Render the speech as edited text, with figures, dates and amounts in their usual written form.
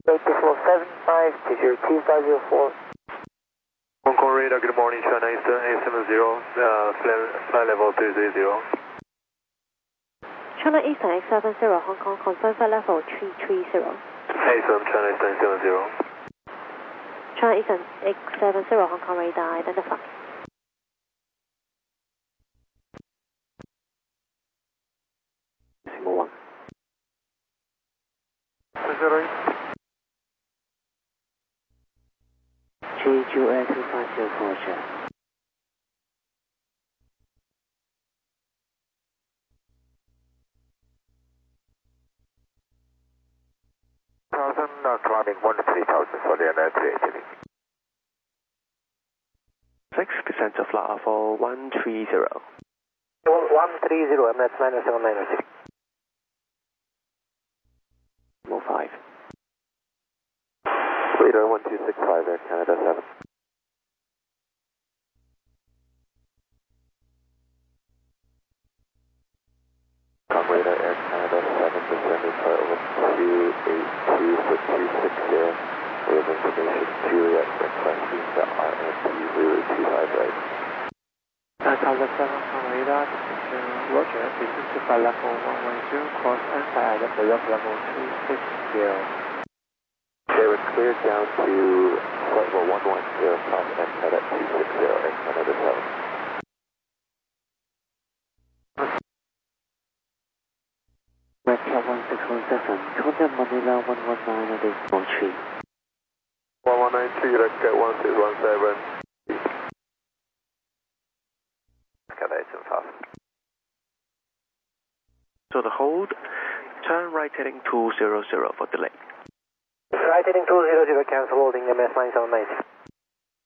8475 to your T504. Hong Kong radar, good morning, China Eastern 870, flight level 330. China Eastern 870, Hong Kong, confirm flight level 330. Eastern, China Eastern 870. China Eastern 870, Hong Kong radar, identify. Decimal 1. 08. JQA 2504, check. Climbing 13000 for the NL380. 6% of flight for 130. 130, MS 97906. 5. Radar 1265, Air Canada 7. Radar Air Canada 7, descending flight over 282 for 260. We have information Juliet requesting the RMP Zulu 25 right. Canada 7 on radar, Roger, descend to flight level 110, cross anti-aircraft level 260. Okay, we're cleared down to flight level 110, cross NCAT at 260, Air Canada 7. Redcap 1617, contact Manila 119 at 803. 1193, Redcap 1617. Canada 875. So the hold, turn right heading 200 for delay. Right heading 200, cancel holding MS 979.